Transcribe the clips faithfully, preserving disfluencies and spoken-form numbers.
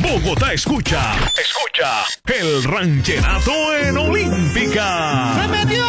Bogotá escucha, escucha el ranchenato en Olímpica. ¡Se metió!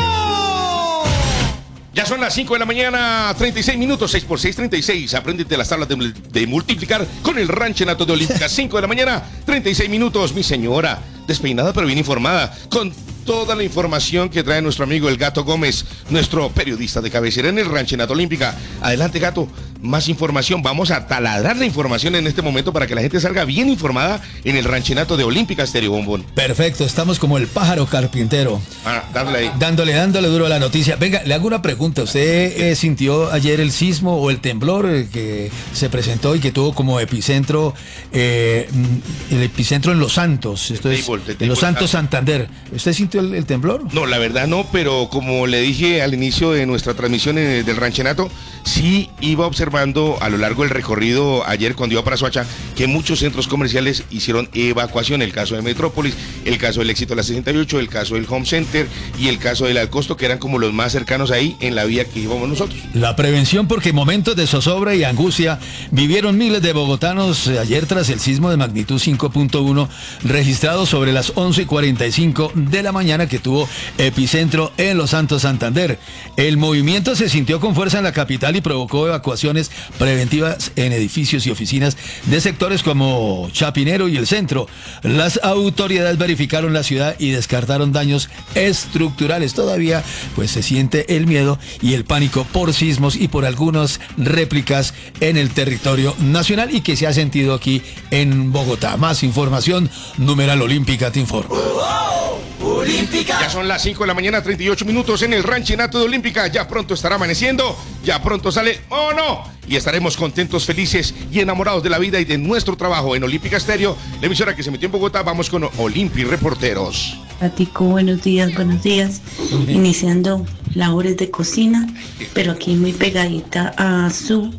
Ya son las cinco de la mañana, treinta y seis minutos, seis por seis, treinta y seis. Apréndete las tablas de, de multiplicar con el ranchenato de Olímpica. cinco de la mañana, treinta y seis minutos. Mi señora, despeinada pero bien informada, con toda la información que trae nuestro amigo el Gato Gómez, nuestro periodista de cabecera en el ranchenato Olímpica. Adelante, Gato, más información. Vamos a taladrar la información en este momento para que la gente salga bien informada en el ranchenato de Olímpica Estéreo, Bombón. Perfecto, estamos como el pájaro carpintero. Ah, dándole ahí. Dándole, dándole duro a la noticia. Venga, le hago una pregunta. ¿Usted eh, sintió ayer el sismo o el temblor eh, que se presentó y que tuvo como epicentro, eh, el epicentro en Los Santos? Esto es Table, en Los Santos, Santander. ¿Usted sintió el, el temblor? No, la verdad no, pero como le dije al inicio de nuestra transmisión eh, del ranchenato, sí iba observando a lo largo del recorrido ayer cuando iba para Soacha que muchos centros comerciales hicieron evacuación. El caso de Metrópolis, el caso del Éxito de la sesenta y ocho, el caso del Home Center y el caso del Alcosto, que eran como los más cercanos ahí en la vía que íbamos nosotros. La prevención, porque momentos de zozobra y angustia vivieron miles de bogotanos ayer tras el sismo de magnitud cinco punto uno registrado sobre las once y cuarenta y cinco de la mañana que tuvo epicentro en Los Santos, Santander. El movimiento se sintió con fuerza en la capital y provocó evacuaciones preventivas en edificios y oficinas de sectores como Chapinero y el centro. Las autoridades verificaron la ciudad y descartaron daños estructurales. Todavía pues se siente el miedo y el pánico por sismos y por algunas réplicas en el territorio nacional y que se ha sentido aquí en Bogotá. Más información, numeral Olímpica te informa. Olímpica. Ya son las cinco de la mañana, treinta y ocho minutos en el ranchenato de Olímpica. Ya pronto estará amaneciendo, ya pronto sale, ¡oh no! Y estaremos contentos, felices y enamorados de la vida y de nuestro trabajo en Olímpica Estéreo, la emisora que se metió en Bogotá. Vamos con Olympi Reporteros. Atico, buenos días, buenos días. Iniciando labores de cocina, pero aquí muy pegadita a su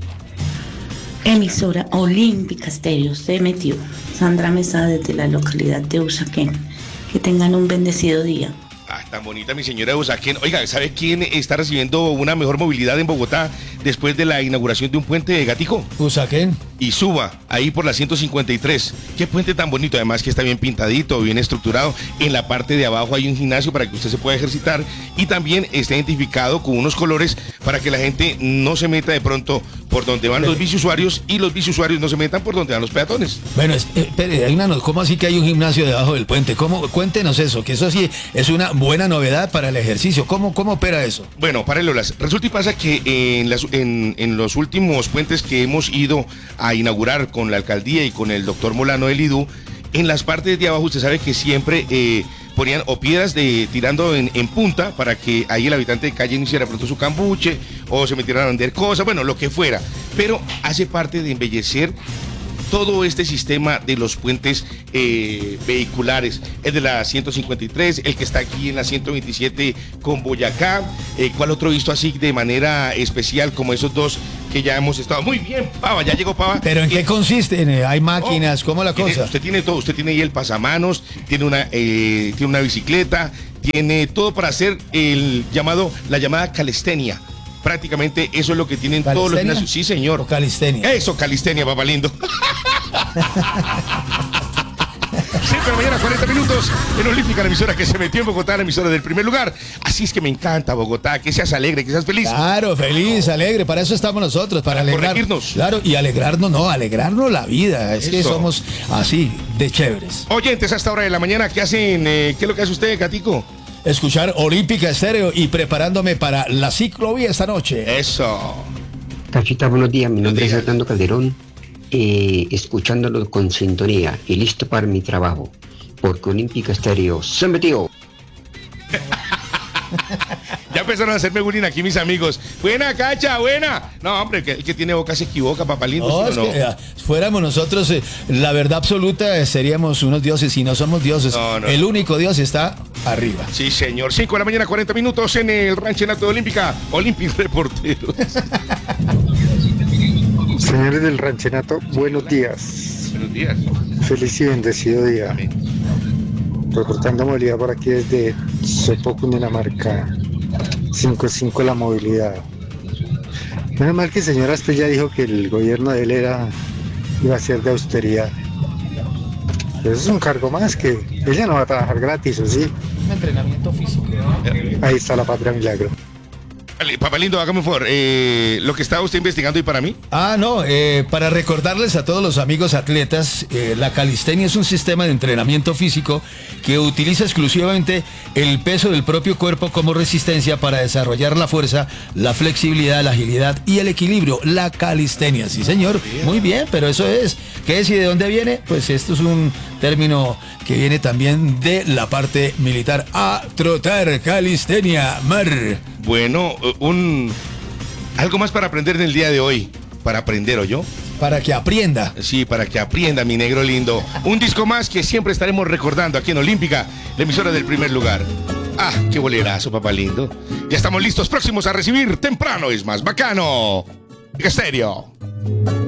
emisora Olímpica Estéreo. Se metió Sandra Mesa desde la localidad de Usaquén. Que tengan un bendecido día. Ah, tan bonita mi señora de Usaquén. Oiga, ¿sabe quién está recibiendo una mejor movilidad en Bogotá después de la inauguración de un puente de Gatico? Usaquén. Y Suba, ahí por la ciento cincuenta y tres. Qué puente tan bonito, además que está bien pintadito, bien estructurado. En la parte de abajo hay un gimnasio para que usted se pueda ejercitar y también está identificado con unos colores para que la gente no se meta de pronto por donde van los biciusuarios y los biciusuarios no se metan por donde van los peatones. Bueno, espere, hay una, ¿cómo así que hay un gimnasio debajo del puente? ¿Cómo? Cuéntenos eso, que eso sí es una buena novedad para el ejercicio. ¿Cómo, cómo opera eso? Bueno, parélolas. Resulta y pasa que en, las, en, en los últimos puentes que hemos ido a inaugurar con la alcaldía y con el doctor Molano del I D U, en las partes de abajo usted sabe que siempre eh, ponían o piedras de tirando en, en punta para que ahí el habitante de calle no hiciera pronto su cambuche o se metieran a vender cosas, bueno, lo que fuera. Pero hace parte de embellecer todo este sistema de los puentes eh, vehiculares, el de la ciento cincuenta y tres, el que está aquí en la ciento veintisiete con Boyacá, eh, ¿cuál otro visto así de manera especial como esos dos que ya hemos estado? Muy bien, Pava, ya llegó Pava. ¿Pero en qué consiste? ¿Hay máquinas? Oh, ¿cómo la tiene, cosa? Usted tiene todo, usted tiene ahí el pasamanos, tiene una, eh, tiene una bicicleta, tiene todo para hacer el llamado, la llamada calistenia. Prácticamente eso es lo que tienen todos los gimnasios. Sí, señor. O calistenia. Eso, calistenia, papá lindo. cinco de la mañana, cuarenta minutos en Olímpica, la emisora que se metió en Bogotá, la emisora del primer lugar. Así es que me encanta Bogotá, que seas alegre, que seas feliz. Claro, feliz, alegre, para eso estamos nosotros, para, para alegrarnos. Claro, y alegrarnos, no, alegrarnos la vida, es eso. Que somos así, de chéveres. Oyentes, a esta hora de la mañana, ¿qué hacen? Eh, ¿Qué es lo que hace usted, Gatico? Escuchar Olímpica Estéreo y preparándome para la ciclovía esta noche. Eso. Cachita, buenos días, mi nombre es Fernando Calderón, eh, escuchándolo con sintonía y listo para mi trabajo, porque Olímpica Estéreo se metió. Ya empezaron a hacerme bullying aquí mis amigos. Buena, Cacha, buena. No, hombre, que el que tiene boca se equivoca, papá lindo. No, ¿sí es no? que, eh, fuéramos nosotros, eh, la verdad absoluta, eh, seríamos unos dioses y no somos dioses. No, no. El único Dios está arriba. Sí, señor. cinco de la mañana, cuarenta minutos en el ranchenato de Olímpica. Olímpica Reporteros. Señores del ranchenato, buenos días. Buenos días. Feliz y bendecido día. Amén. Reportando movilidad por aquí desde Sopó, Cundinamarca. cinco cinco la movilidad. Menos mal que el señor Aspe ya dijo que el gobierno de él era, iba a ser de austeridad. Eso es un cargo más que ella no va a trabajar gratis, ¿o sí? Un entrenamiento físico. Ahí está la Patria Milagro. Vale, papá lindo, hágame un favor. Eh, lo que estaba usted investigando y para mí. Ah, no, eh, para recordarles a todos los amigos atletas, eh, la calistenia es un sistema de entrenamiento físico que utiliza exclusivamente el peso del propio cuerpo como resistencia para desarrollar la fuerza, la flexibilidad, la agilidad y el equilibrio. La calistenia, sí señor, muy bien, pero eso es. ¿Qué es y de dónde viene? Pues esto es un término que viene también de la parte militar. A trotar, calistenia, mar. Bueno, un algo más para aprender en el día de hoy. Para aprender, ¿o yo? Para que aprenda. Sí, para que aprenda, mi negro lindo. Un disco más que siempre estaremos recordando aquí en Olímpica, la emisora del primer lugar. Ah, qué bolerazo, papá lindo. Ya estamos listos, próximos a recibir Temprano es más bacano. Estéreo.